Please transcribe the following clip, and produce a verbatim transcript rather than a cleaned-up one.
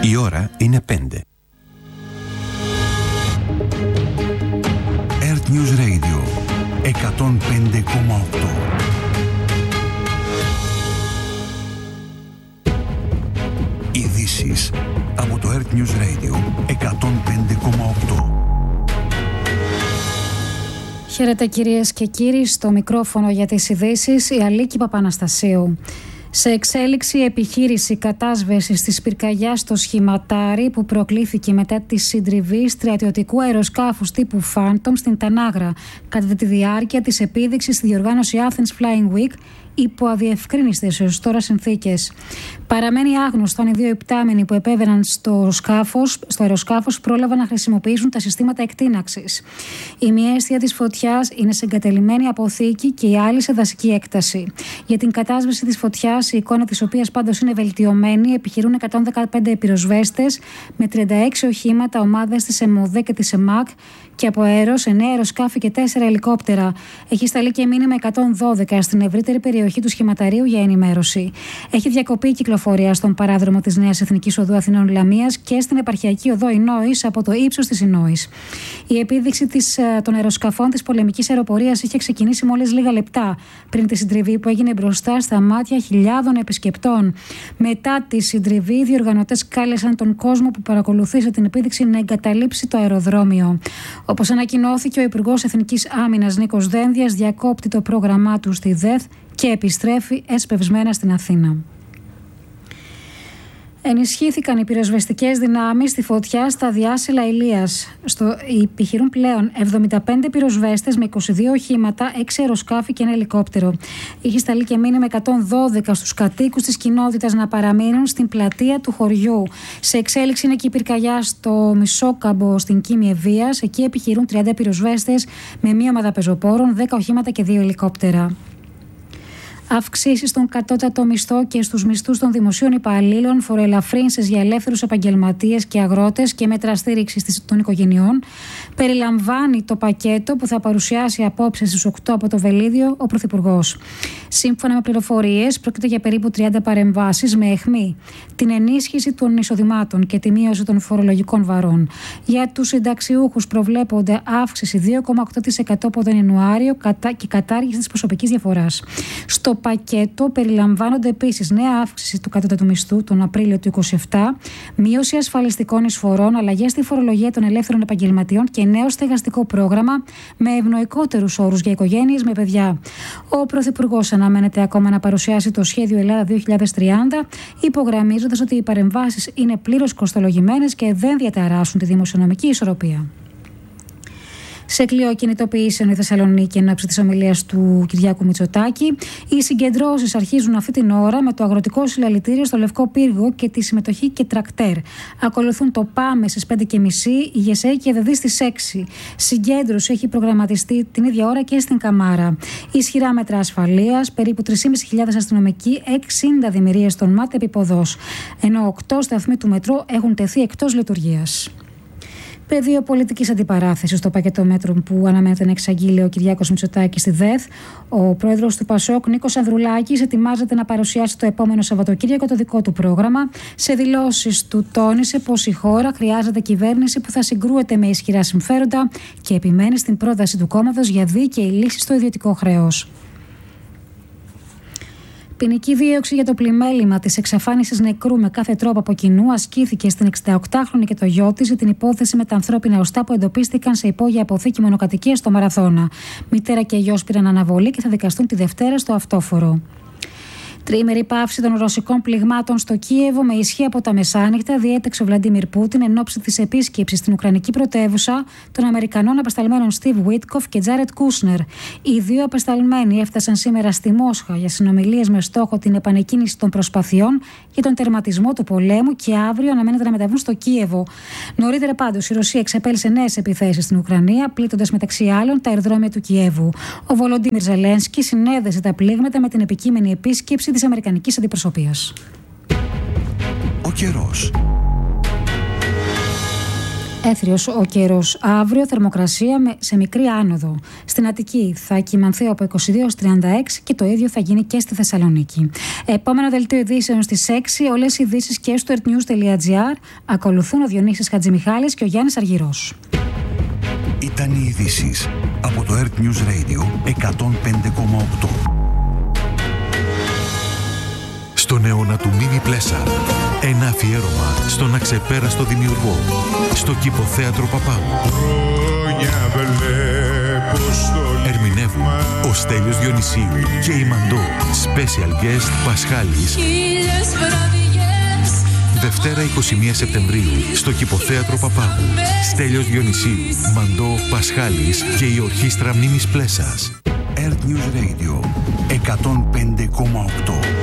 Η ώρα είναι πέντε. Earth News Radio εκατόν πέντε κόμμα οκτώ. Ειδήσεις από το Earth News Radio εκατόν πέντε κόμμα οκτώ. Χαίρετε κυρίες και κύριοι, στο μικρόφωνο για τις ειδήσεις η Αλίκη Παπαναστασίου. Σε εξέλιξη επιχείρηση κατάσβεσης της πυρκαγιάς στο Σχηματάρι που προκλήθηκε μετά τη συντριβή στρατιωτικού αεροσκάφους τύπου Phantom στην Τανάγρα κατά τη διάρκεια της επίδειξης στη διοργάνωση Athens Flying Week υπό αδιευκρίνιστες έως τώρα συνθήκες. Παραμένει άγνωστο αν οι δύο υπτάμενοι που επέβαιναν στο, σκάφος, στο αεροσκάφος πρόλαβαν να χρησιμοποιήσουν τα συστήματα εκτείναξης. Η μία αιστεία της φωτιάς είναι σε εγκατελειμμένη αποθήκη και η άλλη σε δασική έκταση. Για την κατάσβεση της φωτιάς, η εικόνα της οποίας πάντως είναι βελτιωμένη, επιχειρούν εκατόν δεκαπέντε πυροσβέστες με τριάντα έξι οχήματα, ομάδες της ΕΜΟΔΕ και της ΕΜΑΚ και από αέρος, εννέα αεροσκάφη και τέσσερα ελικόπτερα. Έχει σταλεί και μήνυμα εκατόν δώδεκα στην ευρύτερη περιοχή του Σχηματαρίου για ενημέρωση. Έχει διακοπεί η κυκλοφορία στον παράδρομο της Νέας Εθνικής Οδού Αθηνών Λαμίας και στην επαρχιακή οδό Ινόης από το ύψος της Ινόης. Η επίδειξη της, των αεροσκαφών της πολεμικής αεροπορίας είχε ξεκινήσει μόλις λίγα λεπτά πριν τη συντριβή που έγινε μπροστά στα μάτια χιλιάδων επισκεπτών. Μετά τη συντριβή, οι διοργανωτές κάλεσαν τον κόσμο που παρακολουθούσε την επίδειξη να εγκαταλείψει το αεροδρόμιο. Όπως ανακοινώθηκε, ο Υπουργός Εθνικής Άμυνας Νίκος Δένδιας διακόπτει το πρόγραμμά του στη ΔΕΘ και επιστρέφει εσπευσμένα στην Αθήνα. Ενισχύθηκαν οι πυροσβεστικές δυνάμεις στη φωτιά στα διάσυλα Ηλίας. Στο επιχειρούν πλέον εβδομήντα πέντε πυροσβέστες με είκοσι δύο οχήματα, έξι αεροσκάφη και ένα ελικόπτερο. Είχε σταλεί και μήνυμα εκατόν δώδεκα στους κατοίκους της κοινότητας να παραμείνουν στην πλατεία του χωριού. Σε εξέλιξη είναι και η πυρκαγιά στο Μισόκαμπο στην Κίμη Ευβοίας. Εκεί επιχειρούν τριάντα πυροσβέστες με μία ομάδα πεζοπόρων, δέκα οχήματα και δύο ελικόπτερα. Αυξήσεις στον κατώτατο μισθό και στους μισθούς των δημοσίων υπαλλήλων, φοροελαφρύνσεις για ελεύθερους επαγγελματίες και αγρότες και μέτρα στήριξης των οικογενειών περιλαμβάνει το πακέτο που θα παρουσιάσει απόψε στις οκτώ από το Βελίδιο ο Πρωθυπουργός. Σύμφωνα με πληροφορίες, πρόκειται για περίπου τριάντα παρεμβάσεις με αιχμή την ενίσχυση των εισοδημάτων και τη μείωση των φορολογικών βαρών. Για τους συνταξιούχους προβλέπονται αύξηση δύο κόμμα οκτώ τοις εκατό από τον Ιανουάριο και κατάργηση της προσωπικής διαφοράς. Στο πακέτο περιλαμβάνονται επίσης νέα αύξηση του κατώτατου μισθού τον Απρίλιο του είκοσι επτά, μείωση ασφαλιστικών εισφορών, αλλαγές στη φορολογία των ελεύθερων επαγγελματιών και νέο στεγαστικό πρόγραμμα με ευνοϊκότερους όρους για οικογένειες με παιδιά. Ο Πρωθυπουργός αναμένεται ακόμα να παρουσιάσει το σχέδιο Ελλάδα δύο χιλιάδες τριάντα, υπογραμμίζοντας ότι οι παρεμβάσεις είναι πλήρως κοστολογημένες και δεν διαταράσσουν τη δημοσιονομική ισορροπία. Σε κλειό κινητοποιήσεων η Θεσσαλονίκη εν ώψη της ομιλίας του Κυριάκου Μητσοτάκη. Οι συγκεντρώσεις αρχίζουν αυτή την ώρα με το αγροτικό συλλαλητήριο στο Λευκό Πύργο και τη συμμετοχή και τρακτέρ. Ακολουθούν το ΠΑΜΕ στις πέντε και μισή, η ΓΕΣΕ και η ΕΔΕΔ στις έξι. Συγκέντρωση έχει προγραμματιστεί την ίδια ώρα και στην Καμάρα. Ισχυρά μέτρα ασφαλείας, περίπου τρεις χιλιάδες πεντακόσιοι αστυνομικοί, εξήντα δημιουργίες των ΜΑΤ επίποδος. Ενώ οκτώ σταθμοί του μετρό έχουν τεθεί εκτός λειτουργίας. Πεδίο πολιτικής αντιπαράθεσης στο πακέτο μέτρων που αναμένεται να εξαγγείλει ο Κυριάκος Μητσοτάκης στη ΔΕΘ. Ο πρόεδρος του ΠΑΣΟΚ, Νίκος Ανδρουλάκης, ετοιμάζεται να παρουσιάσει το επόμενο Σαββατοκύριακο το δικό του πρόγραμμα. Σε δηλώσεις του τόνισε πως η χώρα χρειάζεται κυβέρνηση που θα συγκρούεται με ισχυρά συμφέροντα και επιμένει στην πρόταση του κόμματος για δίκαιη λύση στο ιδιωτικό χρέος. Ποινική δίωξη για το πλημέλημα της εξαφάνισης νεκρού με κάθε τρόπο από κοινού ασκήθηκε στην εξηνταοκτάχρονη και το γιο της για την υπόθεση με τα ανθρώπινα οστά που εντοπίστηκαν σε υπόγεια αποθήκη μονοκατοικίας στο Μαραθώνα. Μητέρα και γιος πήραν αναβολή και θα δικαστούν τη Δευτέρα στο Αυτόφορο. Τριήμερη πάυση των ρωσικών πληγμάτων στο Κίεβο με ισχύ από τα μεσάνυχτα διέταξε ο Βλαντίμιρ Πούτιν εν ώψη της επίσκεψης στην Ουκρανική πρωτεύουσα των Αμερικανών απεσταλμένων Στιβ Βίτκοφ και Τζάρετ Κούσνερ. Οι δύο απεσταλμένοι έφτασαν σήμερα στη Μόσχα για συνομιλίες με στόχο την επανεκκίνηση των προσπαθειών για τον τερματισμό του πολέμου και αύριο αναμένεται να μεταβούν στο Κίεβο. Νωρίτερα πάντως η Ρωσία εξεπέλυσε νέες επιθέσεις στην Ουκρανία, πλήττοντας μεταξύ άλλων τα αεροδρόμια του Κιέβου. Ο Βολοντίμιρ Ζελένσκι συνέδεσε τα πλήγματα με την επικείμενη επίσκεψη της Αμερικανικής αντιπροσωπείας. Ο καιρός. Έθριος ο καιρός. Αύριο θερμοκρασία σε μικρή άνοδο. Στην Αττική θα κυμανθεί από είκοσι δύο έως τριάντα έξι και το ίδιο θα γίνει και στη Θεσσαλονίκη. Επόμενο δελτίο ειδήσεων στις έξι. Όλες οι ειδήσεις και στο ερτnews τελεία gr. Ακολουθούν ο Διονύσης Χατζημιχάλης και ο Γιάννης Αργυρός. Ήταν οι ειδήσεις από το Earth News Radio εκατόν πέντε κόμμα οκτώ. Στον αιώνα του Μίνι Πλέσαρ, ένα αφιέρωμα στον αξεπέραστο δημιουργό, στο Κηποθέατρο Παπάγου. Ερμηνεύουν ο Στέλιος Διονυσίου και η Μαντώ, special guest Πασχάλης. Δευτέρα εικοστή πρώτη Σεπτεμβρίου στο Κηποθέατρο Παπάγου. Στέλιος Διονυσίου, Μαντώ, Πασχάλης και η Ορχήστρα Μίμης Πλέσας. Earth News Radio εκατόν πέντε κόμμα οκτώ.